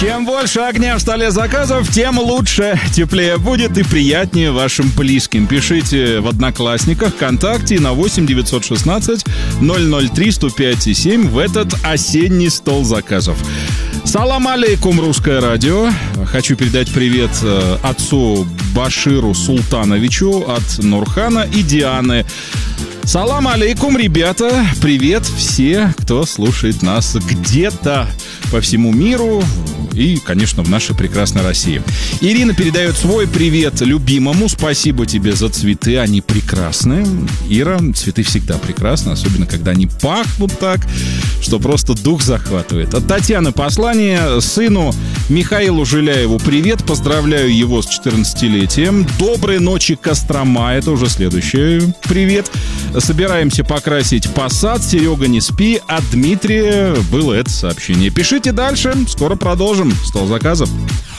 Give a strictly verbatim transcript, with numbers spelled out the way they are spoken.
Чем больше огня в столе заказов, тем лучше, теплее будет и приятнее вашим близким. Пишите в Одноклассниках, ВКонтакте на восемь девятьсот шестнадцать ноль ноль три сто пять семь в этот осенний стол заказов. Салам алейкум, русское радио. Хочу передать привет отцу Баширу Султановичу от Нурхана и Дианы. Салам алейкум, ребята. Привет все, кто слушает нас где-то по всему миру и, конечно, в нашей прекрасной России. Ирина передает свой привет любимому. Спасибо тебе за цветы, они прекрасны. Ира, цветы всегда прекрасны, особенно когда они пахнут так, что просто дух захватывает. От Татьяны послание сыну Михаилу Жиляеву привет, поздравляю его с четырнадцатилетием. Доброй ночи, Кострома, это уже следующий привет. Собираемся покрасить Passat, Серега, не спи. От Дмитрия было это сообщение. Пишите дальше, скоро продолжим. Стол заказов.